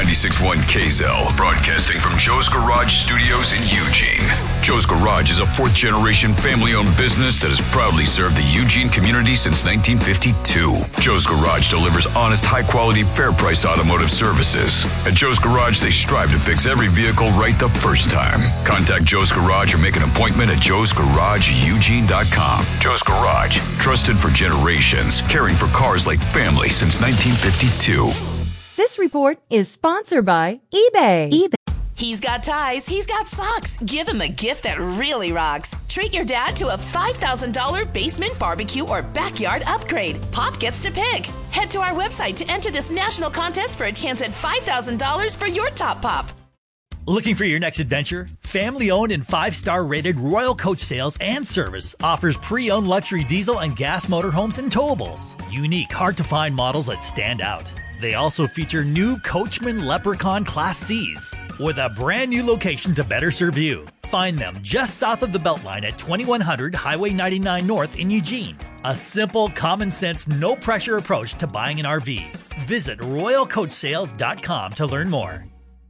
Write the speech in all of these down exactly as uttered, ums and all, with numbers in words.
ninety-six point one K Z L, broadcasting from Joe's Garage Studios in Eugene. Joe's Garage is a fourth-generation family-owned business that has proudly served the Eugene community since nineteen fifty-two. Joe's Garage delivers honest, high-quality, fair-price automotive services. At Joe's Garage, they strive to fix every vehicle right the first time. Contact Joe's Garage or make an appointment at joes garage eugene dot com. Joe's Garage, trusted for generations, caring for cars like family since nineteen fifty-two. This report is sponsored by eBay. eBay. He's got ties, he's got socks. Give him a gift that really rocks. Treat your dad to a five thousand dollars basement barbecue or backyard upgrade. Pop gets to pick. Head to our website to enter this national contest for a chance at five thousand dollars for your top pop. Looking for your next adventure? Family-owned and five-star rated Royal Coach Sales and Service offers pre-owned luxury diesel and gas motorhomes and towables. Unique, hard-to-find models that stand out. They also feature new Coachman Leprechaun Class C's with a brand new location to better serve you. Find them just south of the Beltline at twenty-one hundred Highway ninety-nine North in Eugene. A simple, common-sense, no-pressure approach to buying an R V. Visit royal coach sales dot com to learn more.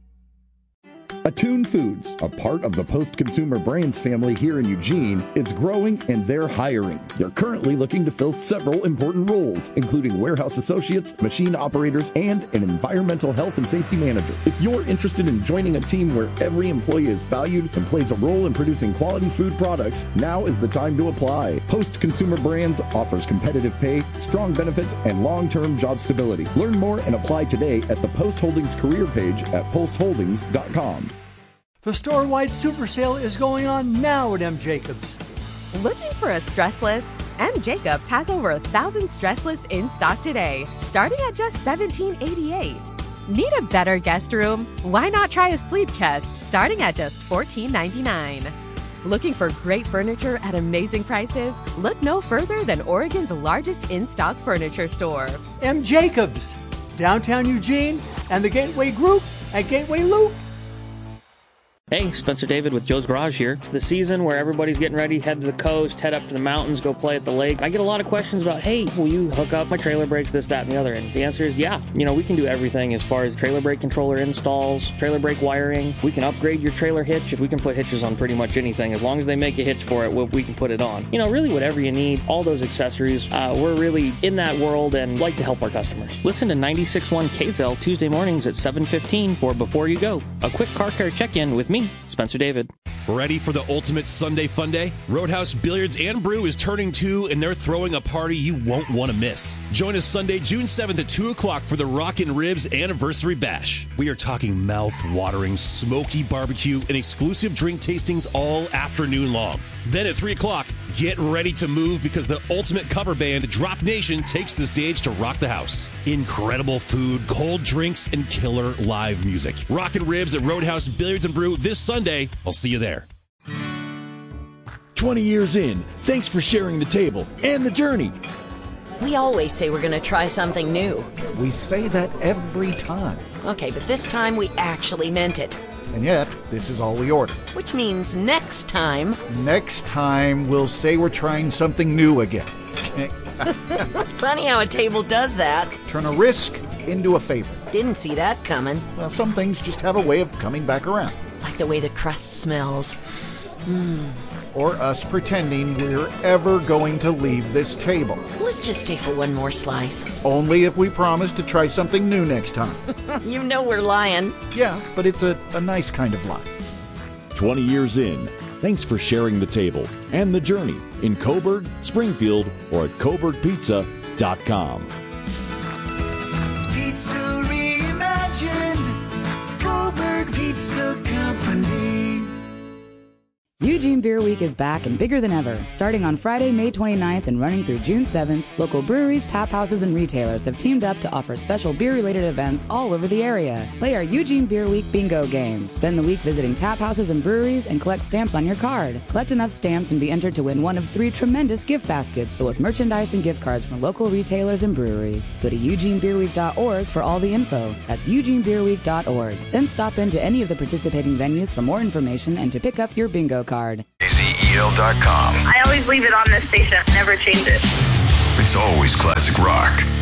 Attune Foods, a part of the Post Consumer Brands family here in Eugene, is growing and they're hiring. They're currently looking to fill several important roles, including warehouse associates, machine operators, and an environmental health and safety manager. If you're interested in joining a team where every employee is valued and plays a role in producing quality food products, now is the time to apply. Post Consumer Brands offers competitive pay, strong benefits, and long-term job stability. Learn more and apply today at the Post Holdings career page at post holdings dot com. The store-wide super sale is going on now at M. Jacobs. Looking for a stressless? M. Jacobs has over a thousand stressless in stock today, starting at just seventeen eighty-eight. Need a better guest room? Why not try a sleep chest, starting at just fourteen ninety-nine. Looking for great furniture at amazing prices? Look no further than Oregon's largest in-stock furniture store. M. Jacobs, downtown Eugene, and the Gateway Group at Gateway Loop. Hey, Spencer David with Joe's Garage here. It's the season where everybody's getting ready, head to the coast, head up to the mountains, go play at the lake. I get a lot of questions about, hey, will you hook up my trailer brakes, this, that, and the other? And the answer is yeah. You know, we can do everything as far as trailer brake controller installs, trailer brake wiring. We can upgrade your trailer hitch. We can put hitches on pretty much anything. As long as they make a hitch for it, we can put it on. You know, really whatever you need, all those accessories. Uh, we're really in that world and like to help our customers. Listen to ninety-six point one K Z L Tuesday mornings at seven fifteen for Before You Go, a quick car care check-in with me, Spencer David. Ready for the ultimate Sunday fun day? Roadhouse Billiards and Brew is turning two, and they're throwing a party you won't want to miss. Join us Sunday, June seventh at two o'clock for the Rockin' Ribs Anniversary Bash. We are talking mouth-watering, smoky barbecue and exclusive drink tastings all afternoon long. Then at three o'clock, get ready to move because the ultimate cover band, Drop Nation, takes the stage to rock the house. Incredible food, cold drinks, and killer live music. Rockin' Ribs at Roadhouse Billiards and Brew this Sunday. I'll see you there. twenty years in, thanks for sharing the table and the journey. We always say we're going to try something new. We say that every time. Okay, but this time we actually meant it. And yet, this is all we order. Which means next time... Next time, we'll say we're trying something new again. Funny how a table does that. Turn a risk into a favor. Didn't see that coming. Well, some things just have a way of coming back around. Like the way the crust smells. Mmm. Or us pretending we're ever going to leave this table. Let's just stay for one more slice. Only if we promise to try something new next time. You know we're lying. Yeah, but it's a, a nice kind of lie. twenty years in, thanks for sharing the table and the journey in Coburg, Springfield, or at coburg pizza dot com. Pizza reimagined, Coburg Pizza Company. Eugene Beer Week is back and bigger than ever. Starting on Friday, May twenty-ninth and running through June seventh, local breweries, tap houses, and retailers have teamed up to offer special beer-related events all over the area. Play our Eugene Beer Week bingo game. Spend the week visiting tap houses and breweries and collect stamps on your card. Collect enough stamps and be entered to win one of three tremendous gift baskets filled with merchandise and gift cards from local retailers and breweries. Go to eugene beer week dot org for all the info. That's eugene beer week dot org. Then stop into any of the participating venues for more information and to pick up your bingo card. A Z E L dot com. I always leave it on this station. Never change it. It's always classic rock.